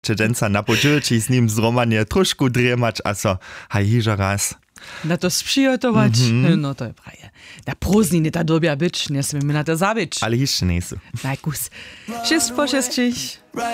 Čedenca na podzielci z nim zromanie troszkę drzemać, a so haj hiža raz. Na to sprzyjotować? No to je praje. Na prózdniny ta dobia być, nie smiemy na to zabić. Ale jeszcze nie są. Najkus. 6 po 6.